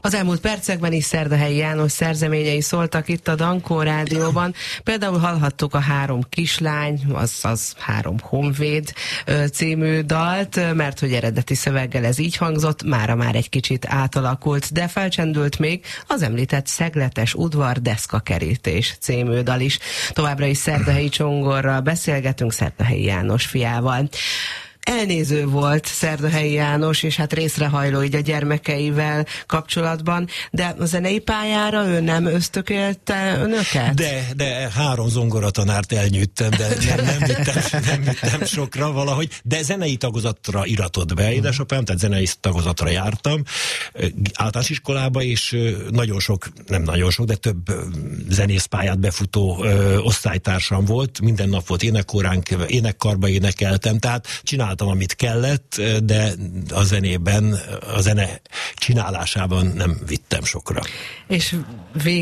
Az elmúlt percekben is Szerdahelyi János szerzeményei szóltak itt a Dankó Rádióban. Például hallhattuk a 3 kislány, azaz 3 honvéd című dalt, mert hogy eredeti szöveggel ez így hangzott, mára már egy kicsit átalakult, de felcsendült még az említett Szegletes udvar deszkakerítés című dal is. Továbbra is Szerdahelyi Csongorral beszélgetünk, Szerdahelyi János fiával. Elnéző volt Szerdahelyi János, és hát részrehajló így a gyermekeivel kapcsolatban, de a zenei pályára ő nem ösztökélte önöket? De 3 zongoratanárt elnyűjtem, de nem vittem sokra valahogy, de zenei tagozatra iratott be édesapám, tehát zenei tagozatra jártam általános iskolába, és nem nagyon sok, de több zenészpályát befutó osztálytársam volt, minden nap volt énekóránk, énekkarba énekeltem, tehát csináltam, amit kellett, de a zene csinálásában nem vittem sokra. És